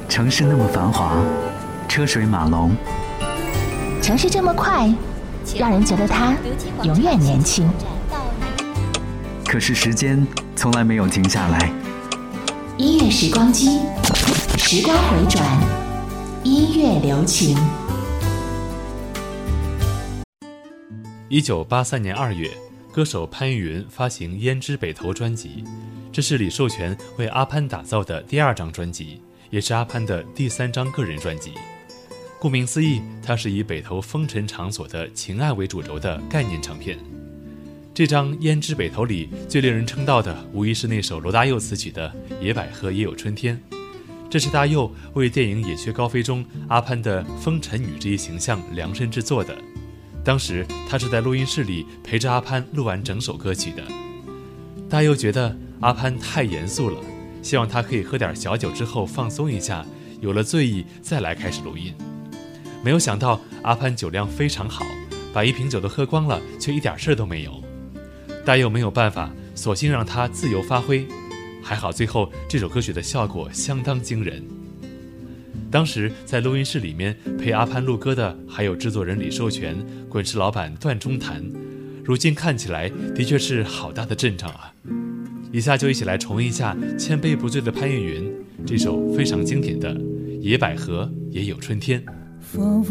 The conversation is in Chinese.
城市那么繁华，车水马龙， 城市这么快，让人觉得它永远年轻。 可是时间从来没有停下来。 音乐时光机，时光回转，音乐留情。 1983年2月，歌手潘越云发行《胭脂北头》专辑，这是李寿全为阿潘打造的第2张专辑，也是阿潘的第3张个人专辑。顾名思义，它是以北头风尘场所的情爱为主轴的概念唱片。这张《胭脂北头》里最令人称道的，无疑是那首罗大佑词曲的《野百合也有春天》。这是大佑为电影《野雀高飞》中阿潘的风尘女这一形象量身制作的。当时他是在录音室里陪着阿潘录完整首歌曲的。大佑觉得阿潘太严肃了，希望他可以喝点小酒之后放松一下，有了醉意再来开始录音。没有想到阿潘酒量非常好，把1瓶酒都喝光了，却一点事都没有。大佑没有办法，索性让他自由发挥。还好最后这首歌曲的效果相当惊人。当时在录音室里面陪阿潘录歌的还有制作人李寿全、滚石老板段中谈，如今看起来的确是好大的阵仗啊！以下就一起来重温一下千杯不醉的潘越云这首非常经典的《野百合也有春天》。